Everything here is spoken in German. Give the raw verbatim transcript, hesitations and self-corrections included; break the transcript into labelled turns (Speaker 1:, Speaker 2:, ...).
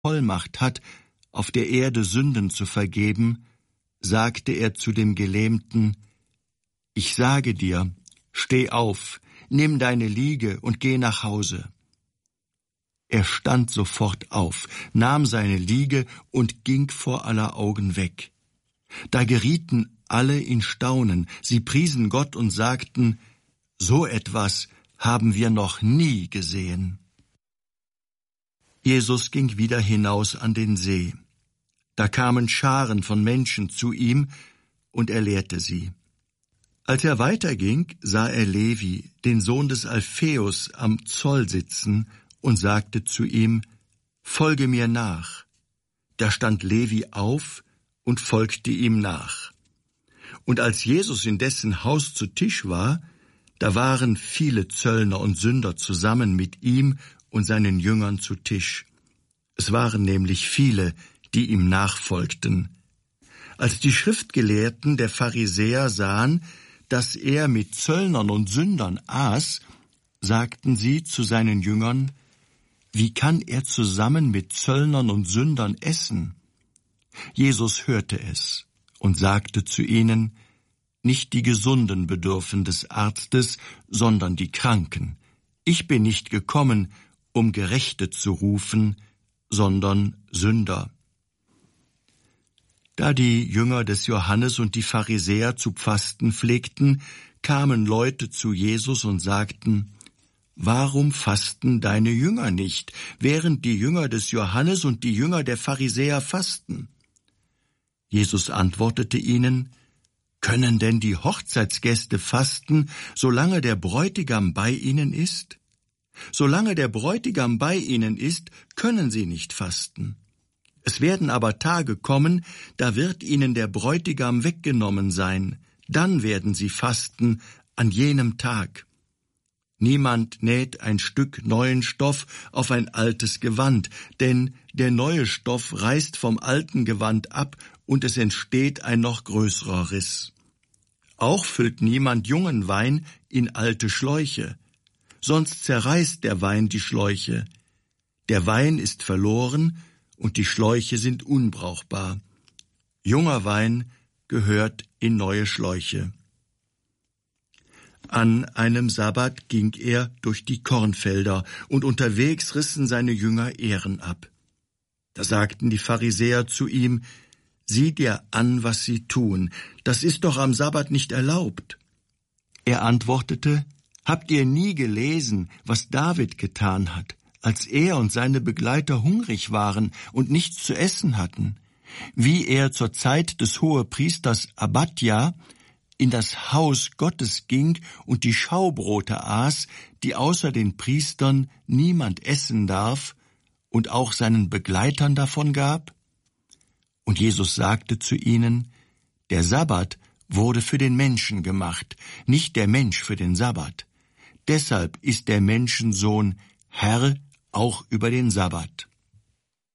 Speaker 1: Vollmacht hat, auf der Erde Sünden zu vergeben, sagte er zu dem Gelähmten: Ich sage dir, steh auf, nimm deine Liege und geh nach Hause. Er stand sofort auf, nahm seine Liege und ging vor aller Augen weg. Da gerieten alle in Staunen, sie priesen Gott und sagten: So etwas haben wir noch nie gesehen. Jesus ging wieder hinaus an den See. Da kamen Scharen von Menschen zu ihm, und er lehrte sie. Als er weiterging, sah er Levi, den Sohn des Alpheus, am Zoll sitzen und sagte zu ihm: Folge mir nach. Da stand Levi auf und folgte ihm nach. Und als Jesus in dessen Haus zu Tisch war, da waren viele Zöllner und Sünder zusammen mit ihm und seinen Jüngern zu Tisch. Es waren nämlich viele, die ihm nachfolgten. Als die Schriftgelehrten der Pharisäer sahen, dass er mit Zöllnern und Sündern aß, sagten sie zu seinen Jüngern: Wie kann er zusammen mit Zöllnern und Sündern essen? Jesus hörte es und sagte zu ihnen: Nicht die Gesunden bedürfen des Arztes, sondern die Kranken. Ich bin nicht gekommen, um Gerechte zu rufen, sondern Sünder. Da die Jünger des Johannes und die Pharisäer zu fasten pflegten, kamen Leute zu Jesus und sagten: Warum fasten deine Jünger nicht, während die Jünger des Johannes und die Jünger der Pharisäer fasten? Jesus antwortete ihnen: Können denn die Hochzeitsgäste fasten, solange der Bräutigam bei ihnen ist? Solange der Bräutigam bei ihnen ist, können sie nicht fasten. Es werden aber Tage kommen, da wird ihnen der Bräutigam weggenommen sein. Dann werden sie fasten an jenem Tag. Niemand näht ein Stück neuen Stoff auf ein altes Gewand, denn der neue Stoff reißt vom alten Gewand ab und es entsteht ein noch größerer Riss. Auch füllt niemand jungen Wein in alte Schläuche, sonst zerreißt der Wein die Schläuche. Der Wein ist verloren und die Schläuche sind unbrauchbar. Junger Wein gehört in neue Schläuche. An einem Sabbat ging er durch die Kornfelder, und unterwegs rissen seine Jünger Ähren ab. Da sagten die Pharisäer zu ihm: Sieh dir an, was sie tun, das ist doch am Sabbat nicht erlaubt. Er antwortete: Habt ihr nie gelesen, was David getan hat, als er und seine Begleiter hungrig waren und nichts zu essen hatten, wie er zur Zeit des Hohepriesters Abadja in das Haus Gottes ging und die Schaubrote aß, die außer den Priestern niemand essen darf, und auch seinen Begleitern davon gab? Und Jesus sagte zu ihnen: Der Sabbat wurde für den Menschen gemacht, nicht der Mensch für den Sabbat. Deshalb ist der Menschensohn Herr auch über den Sabbat.